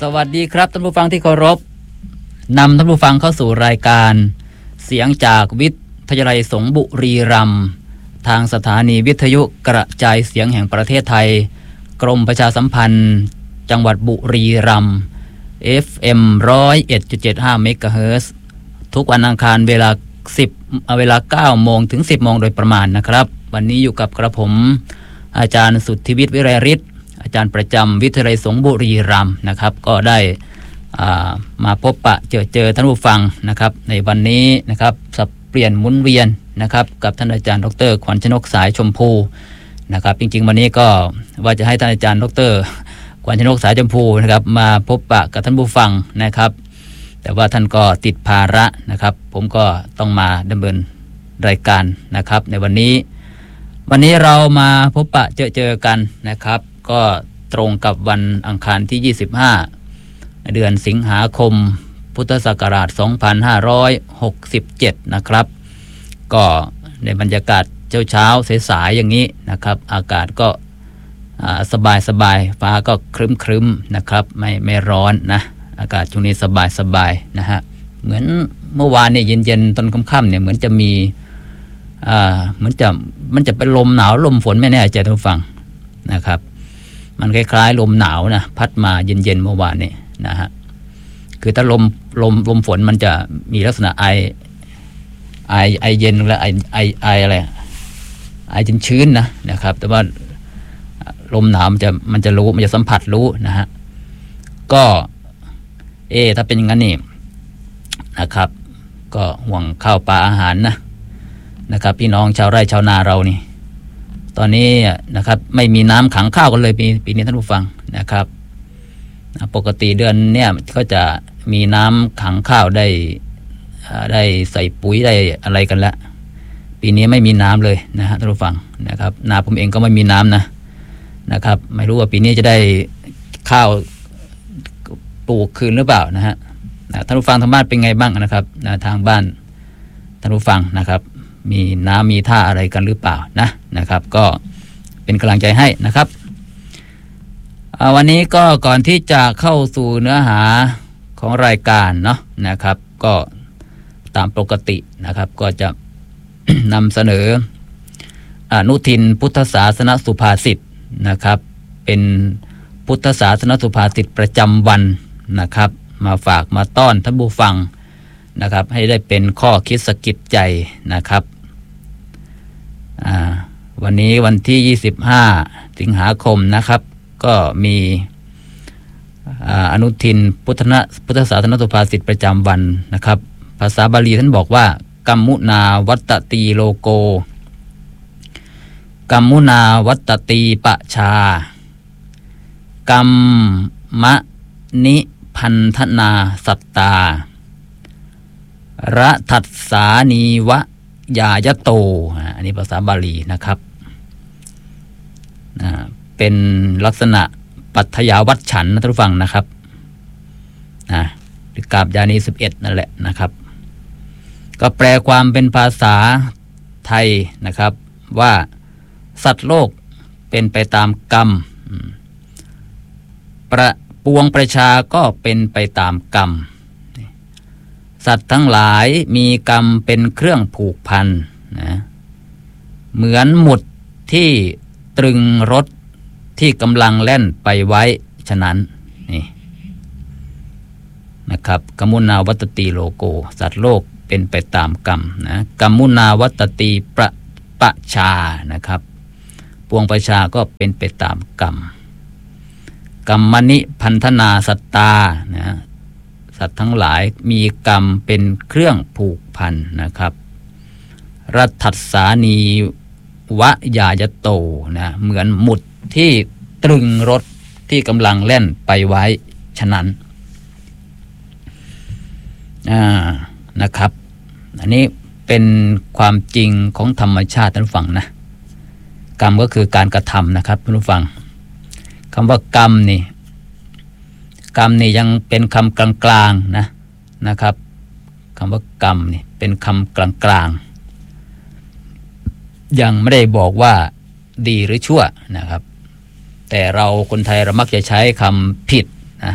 สวัสดีครับท่านผู้ฟังที่เคารพนำท่านผู้ฟังเข้าสู่รายการเสียงจากวิทยาลัยสงฆ์บุรีรัมย์ทางสถานีวิทยุกระจายเสียงแห่งประเทศไทยกรมประชาสัมพันธ์จังหวัดบุรีรัมย์ FM 101.75 เมกะเฮิรตซ์ทุกวันอังคารเวลา 9 โมงถึง 10 โมงโดยประมาณนะครับวันนี้อยู่กับกระผมอาจารย์สุทธิวิทย์วิไรฤทธิ์อาจารย์ประจำวิทยาลัยสงฆ์บุรีรัมย์นะครับก็ได้มาพบปะเจอท่านผู้ฟังนะครับในวันนี้นะครับสับเปลี่ยนหมุนเวียนนะครับกับท่านอาจารย์ดร.ขวัญชนกสายชมพูนะครับจริงๆวันนี้ก็ว่าจะให้ท่านอาจารย์ดร.ขวัญชนกสายชมพูนะครับมาพบปะกับท่านผู้ฟังนะครับแต่ว่าท่านก็ติดภาระนะครับผมก็ต้องมาดำเนินรายการนะครับในวันนี้เรามาพบปะเจอกันนะครับก็ตรงกับวันอังคารที่25เดือนสิงหาคมพุทธศักราช2567นะครับก็ในบรรยากาศเช้าสายๆอย่างนี้นะครับอากาศก็สบายฟ้าก็ครึ้มนะครับไม่ร้อนนะอากาศช่วงนี้สบายนะฮะเหมือนเมื่อวานเนี่ยเย็นๆตอนค่ำๆเนี่ยเหมือนจะมีมันจะเป็นลมหนาวลมฝนไม่แน่ใจท่านผู้ฟังนะครับมันคล้ายๆลมหนาวนะพัดมาเย็นๆเมื่อวานนี่นะฮะคือถ้าลมฝนมันจะมีลักษณะไอเย็นและไออะไรไอชื้นๆนะครับแต่ว่าลมหนาวมันจะรู้มันจะสัมผัสรู้นะฮะก็ถ้าเป็นอย่างนั้นนี่นะครับก็ห่วงข้าวปลาอาหารนะครับพี่น้องชาวไร่ชาวนาเรานี่ตอนนี้นะครับไม่มีน้ำขังข้าวกันเลยปีนี้ท่านผู้ฟังนะครับปกติเดือนเนี่ยก็จะมีน้ำขังข้าวได้ใส่ปุ๋ยได้อะไรกันแล้วปีนี้ไม่มีน้ำเลยนะฮะท่านผู้ฟังนะครับนาผมเองก็ไม่มีน้ำนะครับไม่รู้ว่าปีนี้จะได้ข้าวปลูกคืนหรือเปล่านะฮะท่านผู้ฟังทางบ้านเป็นไงบ้างนะครับทางบ้านท่านผู้ฟังนะครับมีน้ำมีท่าอะไรกันหรือเปล่านะครับก็เป็นกำลังใจให้นะครับวันนี้ก็ก่อนที่จะเข้าสู่เนื้อหาของรายการนะครับก็ตามปกตินะครับก็จะ นำเสนออนุทินพุทธศาสนสุภาษิตนะครับเป็นพุทธศาสนสุภาษิตประจำวันนะครับมาฝากมาต้อนท่านผู้ฟังนะครับให้ได้เป็นข้อคิดสะกิดใจนะครับวันนี้วันที่25สิงหาคมนะครับก็มีอนุทินพุทธศาสนสุภาษิตประจำวันนะครับภาษาบาลีท่านบอกว่ากัมมุนาวัตตตีโลโกกัมมุนาวัตตตีปะชากัมมะนิพันธนาสัตตาระทัสสานีวะยายโตอันนี้ภาษาบาลีนะครับเป็นลักษณะปัทยาวัชฉันนะท่านผู้ฟังนะครับหรือกาบยานี11นั่นแหละนะครับก็แปลความเป็นภาษาไทยนะครับว่าสัตว์โลกเป็นไปตามกรรมปวงประชาก็เป็นไปตามกรรมสัตว์ทั้งหลายมีกรรมเป็นเครื่องผูกพันเหมือนหมุดที่ตรึงรถที่กำลังแล่นไปไว้ฉะนั้นนี่นะครับกัมมุนาวัตติโลโกสัตว์โลกเป็นไปตามกรรมกัมมุนาวัตติปะชานะครับปวงประชาก็เป็นไปตามกรรมกัมมณิพันธนาสัตตาสัตว์ทั้งหลายมีกรรมเป็นเครื่องผูกพันนะครับรัทัสสานีวะยายโตเหมือนหมุดที่ตรึงรถที่กำลังแล่นไปไว้ฉะนั้นนะครับอันนี้เป็นความจริงของธรรมชาติท่านผู้ฟังนะกรรมก็คือการกระทำนะครับท่านผู้ฟังคำว่ากรรมนี่ยังเป็นคำกลางๆนะครับคำว่ากรรมนี่เป็นคำกลางๆยังไม่ได้บอกว่าดีหรือชั่วนะครับแต่เราคนไทยเรามักจะใช้คำผิด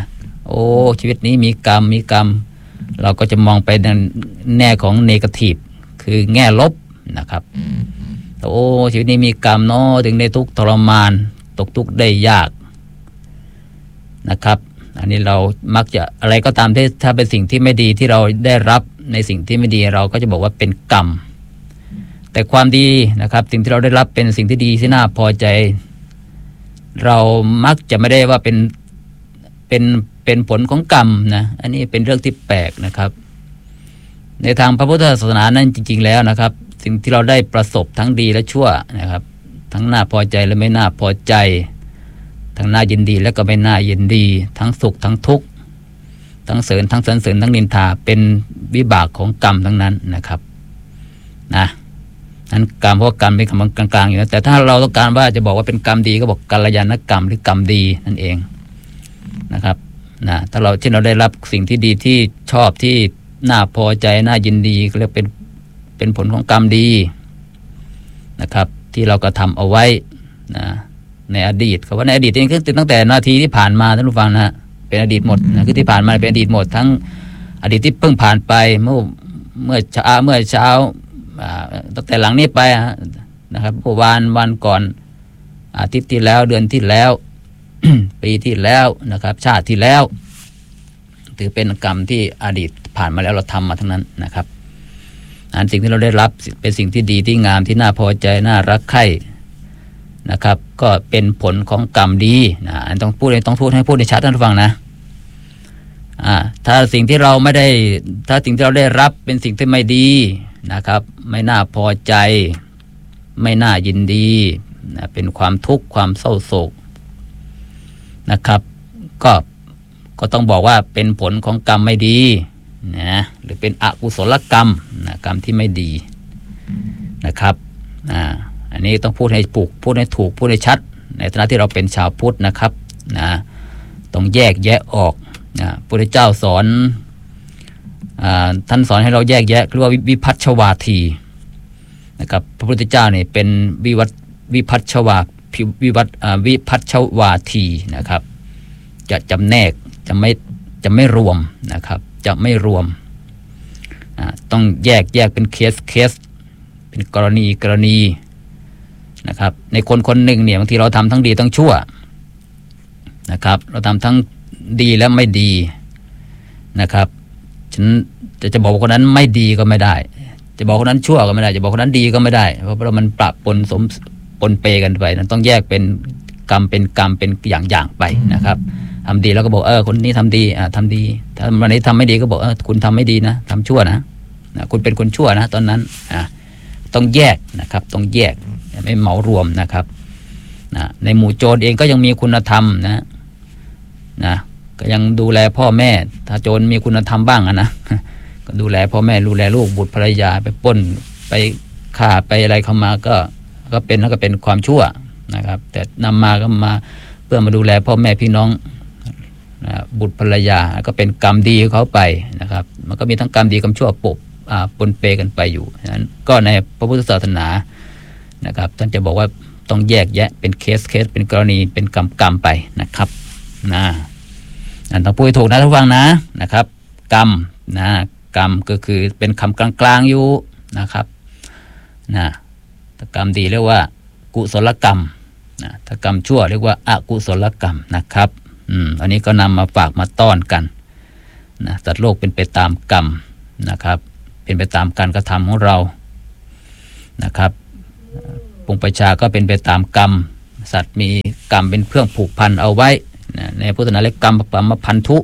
โอ้ชีวิตนี้มีกรรมเราก็จะมองไปในแง่ของเนกาทีฟคือแง่ลบนะครับโอ้ชีวิตนี้มีกรรมเนาะถึงได้ทุกข์ทรมานตกทุกข์ได้ยากนะครับอันนี้เรามักจะอะไรก็ตามที่ถ้าเป็นสิ่งที่ไม่ดีที่เราได้รับในสิ่งที่ไม่ดีเราก็จะบอกว่าเป็นกรรมแต่ความดีนะครับสิ่งที่เราได้รับเป็นสิ่งที่ดีที่น่าพอใจเรามักจะไม่ได้ว่าเป็นผลของกรรมนะอันนี้เป็นเรื่องที่แปลกนะครับในทางพระพุทธศาสนานั้นจริงๆแล้วนะครับสิ่งที่เราได้ประสบทั้งดีและชั่วนะครับทั้งน่าพอใจและไม่น่าพอใจทั้งน่ายินดีและก็ไม่น่ายินดีทั้งสุขทั้งทุกข์ทั้งเสริญทั้งสรรเสริญทั้งนินทาเป็นวิบากของกรรมทั้งนั้นนะครับนะนั้นกรรมเพราะกรรมเป็นคำกลางๆอยู่นะแต่ถ้าเราต้องการว่าจะบอกว่าเป็นกรรมดีก็บอกกัลยาณกรรมหรือกรรมดีนั่นเองนะครับนะถ้าเราที่เราได้รับสิ่งที่ดีที่ชอบที่น่าพอใจน่ายินดีก็เรียกเป็นผลของกรรมดีนะครับที่เรากระทำเอาไว้นะในอดีตคำว่าในอดีตนี่คือตั้งแต่นาทีที่ผ่านมาท่านผู้ฟังนะเป็นอดีตหมดนะคือที่ผ่านมาเป็นอดีตหมดทั้งอดีตที่เพิ่งผ่านไปเมื่อเช้าตั้งแต่หลังนี้ไปนะครับวันก่อนอาทิตย์ที่แล้วเดือนที่แล้ว ปีที่แล้วนะครับชาติที่แล้วถือเป็นกรรมที่อดีตผ่านมาแล้วเราทำมาทั้งนั้นนะครับอันสิ่งที่เราได้รับเป็นสิ่งที่ดีที่งามที่น่าพอใจน่ารักใคร่นะครับก็เป็นผลของกรรมดีนะต้องพูดให้ชัดท่านผู้ฟังนะถ้าสิ่งที่เราได้รับเป็นสิ่งที่ไม่ดีนะครับไม่น่าพอใจไม่น่ายินดีนะเป็นความทุกข์ความเศร้าโศกนะครับก็ต้องบอกว่าเป็นผลของกรรมไม่ดีนะหรือเป็นอกุศลกรรมนะกรรมที่ไม่ดีนะครับอันนี้ต้องพูดให้ถูกพูดให้ชัดในฐานะที่เราเป็นชาวพุทธนะครับนะต้องแยกแยะออกนะพระพุทธเจ้าสอนท่านสอนให้เราแยกแยะเรียกว่าวิภัชชวาทีนะครับพระพุทธเจ้าเนี่ยเป็นวิภัชชวาทีนะครับจะจำแนกจะไม่รวมนะครับจะไม่รวมต้องแยกเป็นเคสเป็นกรณีนะครับในคนหนึ่งเนี่ยบางทีเราทำทั้งดีทั้งชั่วนะครับเราทำทั้งดีและไม่ดีนะครับฉันจะบอกว่าคนนั้นไม่ดีก็ไม่ได้จะบอกคนนั้นชั่วก็ไม่ได้จะบอกคนนั้นดีก็ไม่ได้เพราะมันปะปนเปกันไปนั้นต้องแยกเป็นกรรมเป็นอย่างไปนะครับทำดีแล้วก็บอกคนนี้ทำดีทำดีถ้าวันนี้ทำไม่ดีก็บอกคุณทำไม่ดีนะทำชั่วนะคุณเป็นคนชั่วนะตอนนั้นต้องแยกนะครับต้องแยกไม่เหมารวมนะครับในหมู่โจรเองก็ยังมีคุณธรรมนะก็ยังดูแลพ่อแม่ถ้าโจรมีคุณธรรมบ้างนะก็ดูแลพ่อแม่ดูแลลูกบุตรภรรยาไปปล้นไปฆ่าไปอะไรเข้ามาก็เป็นความชั่วนะครับแต่นำมาก็มาเพื่อมาดูแลพ่อแม่พี่น้องบุตรภรรยาก็เป็นกรรมดีของเขาไปนะครับมันก็มีทั้งกรรมดีกรรมชั่วปนเปกันไปอยู่ฉะนั้นก็ในพระพุทธศาสนานะครับท่านจะบอกว่าต้องแยกแยะเป็นเคสเป็นกรณีเป็นกรรมไปนะครับต้องพูดถูกนะทุกฟังนะครับกรรมก็คือเป็นคำกลางๆอยู่นะครับถ้ากรรมดีเรียกว่ากุศลกรรมถ้ากรรมชั่วเรียกว่าอกุศลกรรมนะครับอันนี้ก็นำมาฝากมาต้อนกันสัตว์โลกเป็นไปตามกรรมนะครับเป็นไปตามการกระทำของเรานะครับปุงประชาก็เป็นไปตามกรรมสัตว์มีกรรมเป็นเครื่องผูกพันเอาไว้ในพุทธศาสนาเรียกกรรมพันธุ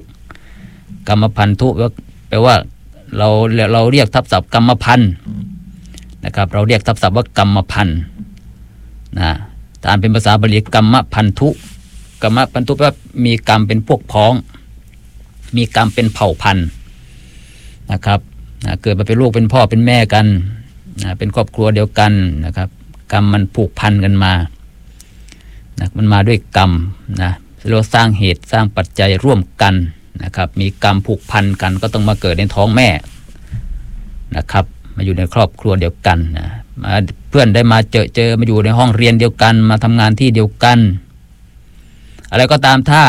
แปลว่าเราเรียกทับศัพท์กรรมพันธุ์นะครับเราเรียกทับศัพท์ว่ากรรมพันธุ์ถ้าอ่านเป็นภาษาบาลีกรรมพันธุแปลว่ามีกรรมเป็นพวกพ้องมีกรรมเป็นเผ่าพันธุ์นะครับเกิดมาเป็นลูกเป็นพ่อเป็นแม่กันเป็นครอบครัวเดียวกันนะครับกรรมมันผูกพันกันมามันมาด้วยกรรมเราสร้างเหตุสร้างปัจจัยร่วมกันนะครับมีกรรมผูกพันกันก็ต้องมาเกิดในท้องแม่นะครับมาอยู่ในครอบครัวเดียวกันมาเพื่อนได้มาเจอมาอยู่ในห้องเรียนเดียวกันมาทำงานที่เดียวกันอะไรก็ตามถ้า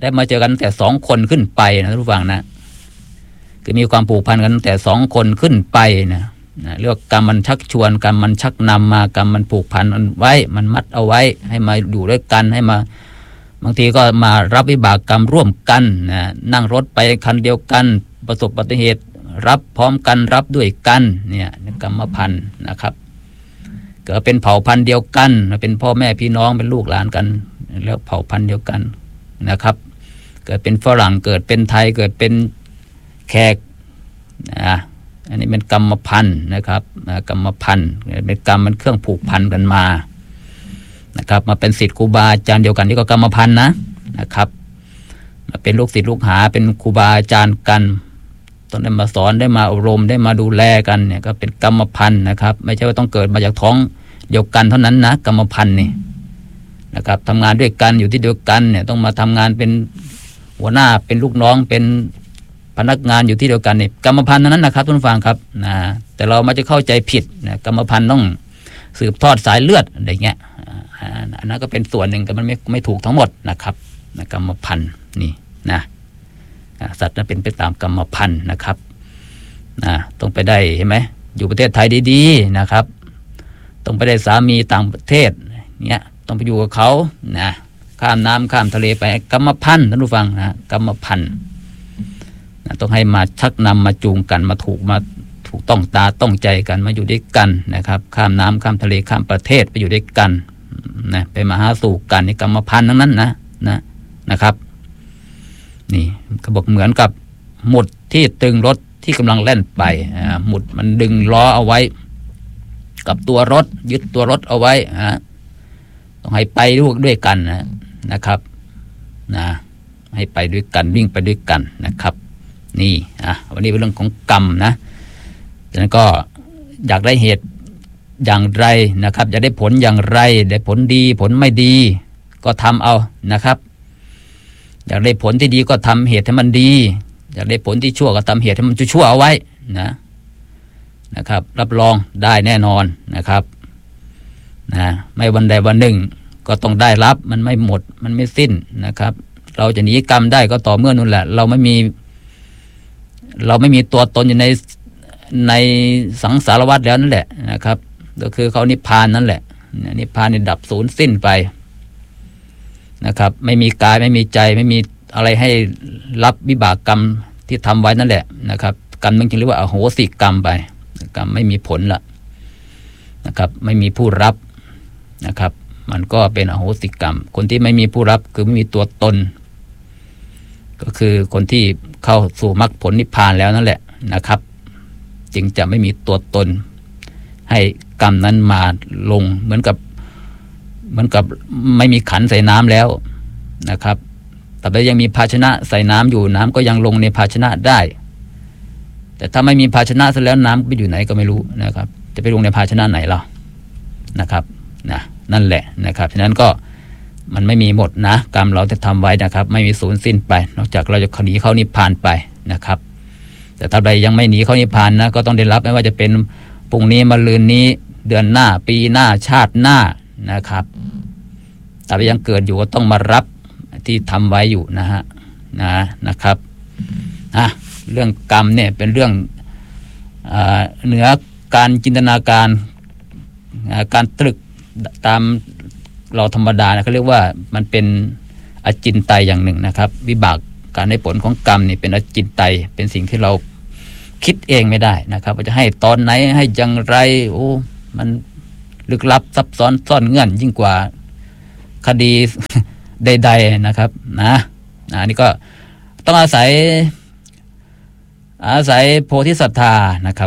ได้มาเจอกันตั้งแต่2 คนขึ้นไปนะทุกฝั่งนะคือมีความผูกพันกันตั้งแต่2 คนขึ้นไปนะเรียกกรรมมันชักชวนกรรมมันชักนำมากรรมมันผูกพันไว้มันมัดเอาไว้ให้มาอยู่ด้วยกันให้มาบางทีก็มารับวิบากกรรมร่วมกันนะนั่งรถไปคันเดียวกันประสบอุบัติเหตุรับพร้อมกันรับด้วยกันเนี่ยกรรมพันธุ์นะครับเกิดเป็นเผ่าพันธุ์เดียวกันเป็นพ่อแม่พี่น้องเป็นลูกหลานกันแล้วเผ่าพันธุ์เดียวกันนะครับเกิดเป็นฝรั่งเกิดเป็นไทยเกิดเป็นแขกอันนี้เป็นกรรมพันธุ์นะครับกรรมพันธุ์เป็นกรรมมันเครื่องผูกพันกันมานะครับมาเป็นศิษย์ครูบาอาจารย์เดียวกันนี่ก็กรรมพันธุ์นะครับมาเป็นลูกศิษย์ลูกหาเป็นครูบาอาจารย์กันต้องได้มาสอนได้มาอบรมได้มาดูแลกันเนี่ยก็เป็นกรรมพันธุ์นะครับไม่ใช่ว่าต้องเกิดมาจากท้องเดียวกันเท่านั้นนะกรรมพันธุ์นี่นะครับทำงานด้วยกันอยู่ที่เดียวกันเนี่ยต้องมาทำงานเป็นหัวหน้าเป็นลูกน้องเป็นพนักงานอยู่ที่เดียวกันนี่กรรมพันธุ์นั้นนะครับทุกฟังครับนะแต่เรามักจะเข้าใจผิดนะกรรมพันธุ์ต้องสืบทอดสายเลือดอะไรเงี้ยอันนั้นก็เป็นส่วนหนึ่งแต่มันไม่ถูกทั้งหมดนะครับนะกรรมพันธุ์นี่นะสัตว์นั้นเป็นไปตามกรรมพันธุ์นะครับต้องไปได้เห็นไหมอยู่ประเทศไทยดีๆนะครับต้องไปได้สามีต่างประเทศเนี่ยต้องไปอยู่กับเขานะข้ามน้ำข้ามทะเลไปกรรมพันธุ์ท่านผู้ฟังนะกรรมพันธุ์ต้องให้มาชักนำมาจูงกันมาถูกต้องตาต้องใจกันมาอยู่ด้วยกันนะครับข้ามน้ำข้ามทะเลข้ามประเทศไปอยู่ด้วยกันนะไปมาหาสู่กันในกรรมพันธุ์ทั้งนั้นนะครับนี่เขาบอกเหมือนกับหมุดที่ตึงรถที่กำลังแล่นไปหมุดมันดึงล้อเอาไว้กับตัวรถยึดตัวรถเอาไว้ต้องให้ไปด้วยกันนะครับให้ไปด้วยกันวิ่งไปด้วยกันนะครับนี่วันนี้เป็นเรื่องของกรรมนะฉะนั้นก็อยากได้เหตุอย่างไรนะครับอยากได้ผลอย่างไรได้ผลดีผลไม่ดีก็ทำเอานะครับอยากได้ผลที่ดีก็ทำเหตุให้มันดีอยากได้ผลที่ชั่วก็ทำเหตุให้มันชั่วเอาไว้นะครับรับรองได้แน่นอนนะครับไม่วันใดวันหนึ่งก็ต้องได้รับมันไม่หมดมันไม่สิ้นนะครับเราจะหนีกรรมได้ก็ต่อเมื่อนั่นแหละเราไม่มีตัวตนอยู่ในสังสารวัฏแล้วนั่นแหละนะครับก็คือเขานิพพานนั่นแหละนิพพานนี่ดับสูญสิ้นไปนะครับไม่มีกายไม่มีใจไม่มีอะไรให้รับวิบากกรรมที่ทำไว้นั่นแหละนะครับกรรมมันจึงเรียกว่าอโหสิกรรมไปกรรมไม่มีผลละนะครับไม่มีผู้รับนะครับมันก็เป็นอโหสิกรรมคนที่ไม่มีผู้รับคือไม่มีตัวตนก็คือคนที่เข้าสู่มรรคผลนิพพานแล้วนั่นแหละนะครับจึงจะไม่มีตัวตนให้กรรมนั้นมาลงเหมือนกับไม่มีขันใส่น้ำแล้วนะครับแต่ถ้ายังมีภาชนะใส่น้ำอยู่น้ำก็ยังลงในภาชนะได้แต่ถ้าไม่มีภาชนะซะแล้วน้ำไปอยู่ไหนก็ไม่รู้นะครับจะไปลงในภาชนะไหนล่ะนะครับนั่นแหละนะครับฉะนั้นก็มันไม่มีหมดนะกรรมเราจะทำไว้นะครับไม่มีสูญสิ้นไปนอกจากเราจะหนีเข้านิพพานไปนะครับแต่ถ้าใดยังไม่หนีเข้านิพพานนะก็ต้องได้รับไม่ว่าจะเป็นพรุ่งนี้มะรืนนี้เดือนหน้าปีหน้าชาติหน้านะครับแต่ยังเกิดอยู่ก็ต้องมารับที่ทำไว้อยู่นะครับเรื่องกรรมเนี่ยเป็นเรื่องเหนือการจินตนาการการตรึกตามเราธรรมดาเขาเรียกว่ามันเป็นอจินไตยอย่างหนึ่งนะครับวิบากการให้ผลของกรรมนี่เป็นอจินไตยเป็นสิ่งที่เราคิดเองไม่ได้นะครับว่าจะให้ตอนไหนให้อย่างไรมันลึกลับซับซ้อนซ่อนเงื่อนยิ่งกว่าคดีใดๆนะครับอันนี้ก็ต้องอาศัยโพธิศรัทธานะครับ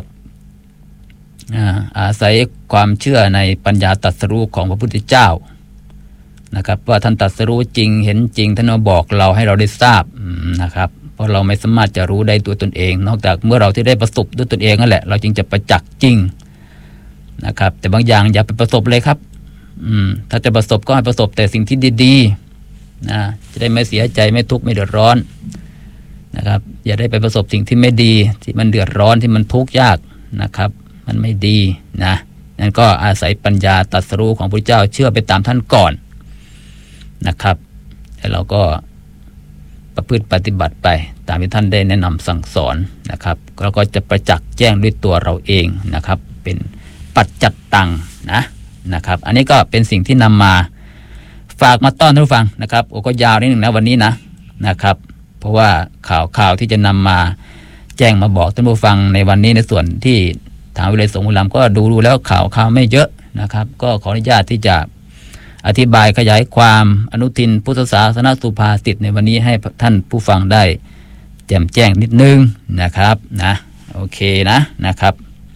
อาศัยความเชื่อในปัญญาตรัสรู้ของพระพุทธเจ้านะครับว่าท่านตรัสรู้จริงเห็นจริงท่านมาบอกเราให้เราได้ทราบนะครับเพราะเราไม่สามารถจะรู้ได้ตัวตนเองนอกจากเมื่อเราที่ได้ประสบด้วยตนเองนั่นแหละเราจึงจะประจักษ์จริงนะครับแต่บางอย่างอย่าไปประสบเลยครับถ้าจะประสบก็ให้ประสบแต่สิ่งที่ดีๆจะได้ไม่เสียใจไม่ทุกข์ไม่เดือดร้อนนะครับอย่าได้ไปประสบสิ่งที่ไม่ดีที่มันเดือดร้อนที่มันทุกข์ยากนะครับมันไม่ดีนั่นก็อาศัยปัญญาตรัสรู้ของพระเจ้าเชื่อไปตามท่านก่อนนะครับแล้วเราก็ประพฤติปฏิบัติไปตามที่ท่านได้แนะนำสั่งสอนนะครับเราก็จะประจักษ์แจ้งด้วยตัวเราเองนะครับเป็นปัจจัตตังนะครับอันนี้ก็เป็นสิ่งที่นำมาฝากมาต้อนท่านผู้ฟังนะครับก็ยาวนิดหนึ่งนะวันนี้นะครับเพราะว่าข่าวที่จะนำมาแจ้งมาบอกท่านผู้ฟังในวันนี้ในส่วนที่ทางวิเลยสงฆ์บุรีรัมย์ก็ดูแล้วข่าวไม่เยอะนะครับก็ขออนุญาตที่จะอธิบายขยายความอนุทินพุทธศาสนสุภาษิตในวันนี้ให้ท่านผู้ฟังได้แจ่มแจ้งนิดนึงนะครับโอเคนะครับ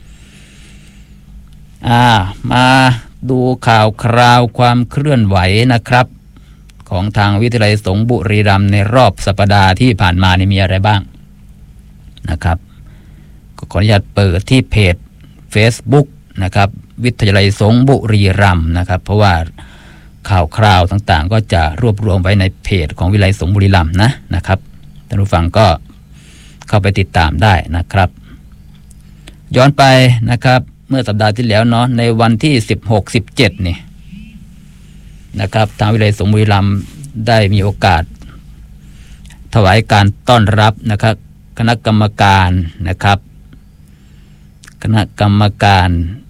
มาดูข่าวคราวความเคลื่อนไหวนะครับของทางวิทยาลัยสงฆ์บุรีรัมย์ในรอบสัปดาห์ที่ผ่านมานี่มีอะไรบ้างนะครับขออนุญาตเปิดที่เพจ Facebook นะครับวิทยาลัยสงฆ์บุรีรัมย์นะครับเพราะว่าข่าวคราวต่างๆก็จะรวบรวมไว้ในเพจของวิทยาลัยสงฆ์บุรีรัมย์นะครับท่านผู้ฟังก็เข้าไปติดตามได้นะครับย้อนไปนะครับเมื่อสัปดาห์ที่แล้วเนาะในวันที่16-17นี่นะครับทางวิทยาลัยสงฆ์บุรีรัมย์ได้มีโอกาสถวายการต้อนรับนะครับคณะกรรมการนะครับคณะกรรมการ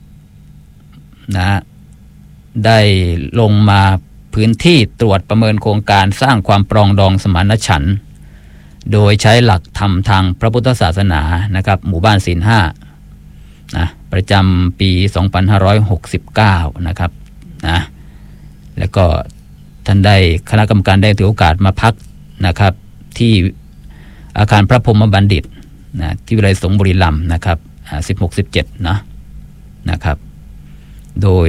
ได้ลงมาพื้นที่ตรวจประเมินโครงการสร้างความปรองดองสมานฉันท์โดยใช้หลักธรรมทางพระพุทธศาสนานะครับหมู่บ้านศีล5ประจำปี2569นะครับแล้วก็ท่านได้คณะกรรมการได้ถือโอกาสมาพักนะครับที่อาคารพระพรหมบัณฑิตที่วิทยาลัยสงฆ์บุรีรัมย์นะครับ16-17นะครับโดย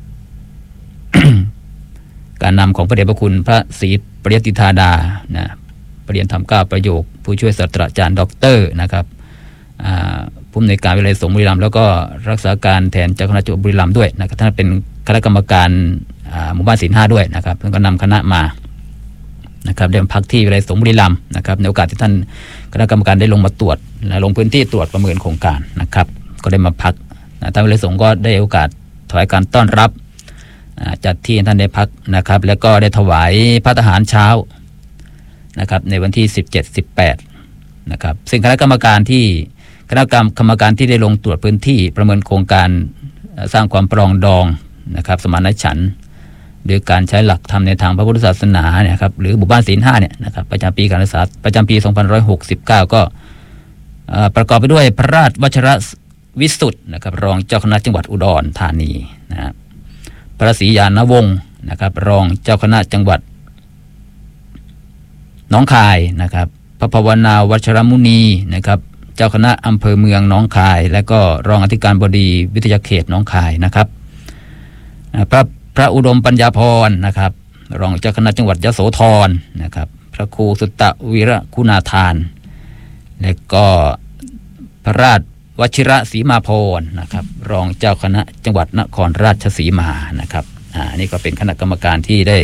การนำของพระเดชพระคุณพระศรีปริยติธาดาปรริญญาธรรม9ประโยคผู้ช่วยศาสตราจารย์ด็อกเตอร์นะครับผู้อำนวยการวิทยาลัยสงฆ์บุรีรัมย์แล้วก็รักษาการแทนเจ้าคณะจังหวัดบุรีรัมย์ด้วยนะครับท่านเป็นคณะกรรมการหมู่บ้านศีล5ด้วยนะครับท่านก็นำคณะมานะครับได้มาพักที่วิทยาลัยสงฆ์บุรีรัมย์นะครับในโอกาสที่ท่านคณะกรรมการได้ลงมาตรวจลงพื้นที่ตรวจประเมินโครงการนะครับก็ได้มาพักทางวิทยาลัยสงฆ์ก็ได้โอกาสถวายการต้อนรับจัดที่ท่านได้พักนะครับแล้วก็ได้ถวายภัตตาหารเช้านะครับในวันที่17-18นะครับซึ่งคณะกรรมการที่ได้ลงตรวจพื้นที่ประเมินโครงการสร้างความปรองดองนะครับสมานฉันท์โดยการใช้หลักธรรมในทางพระพุทธศาสนาเนี่ยครับหรือหมู่บ้านศีล5เนี่ยนะครับประจำปีการศึกษาประจำปี2569ก็ประกอบไปด้วยพระราชวชิรวิสุทธิ์นะครับรองเจ้าคณะจังหวัดอุดรธานีพระศรีญาณวงศ์นะครับรองเจ้าคณะจังหวัดหนองคายนะครับพระภาวนาวชรมุนีนะครับเจ้าคณะอำเภอเมืองหนองคายและก็รองอธิการบดีวิทยาเขตหนองคายนะครับพระอุดมปัญญาพรนะครับรองเจ้าคณะจังหวัดยโสธรนะครับพระครูสุตตะวีระคุณาทานและก็พระราชวชิระศรีมาพรนะครับรองเจ้าคณะจังหวัดนครราชสีมานะครับนี่ก็เป็นคณะกรรมการที่ได้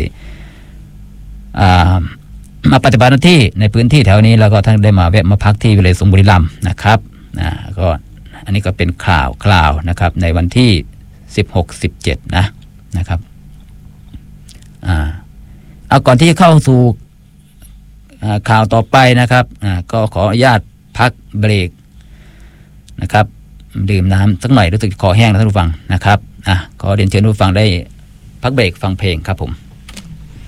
มาปฏิบัติหน้าที่ในพื้นที่แถวนี้แล้วก็ท่านได้มาแวะมาพักที่วิทยาลัยสงฆ์บุรีรัมย์นะครับก็อันนี้ก็เป็นข่าวนะครับในวันที่16-17นะครับเอาก่อนที่จะเข้าสู่ข่าวต่อไปนะครับก็ขออนุญาตพักเบรกนะครับดื่มน้ำสักหน่อยรู้สึกคอแห้งแล้วท่านผู้ฟังนะครับขอเรียนเชิญท่านผู้ฟังได้พักเบรกฟังเพลงครับผม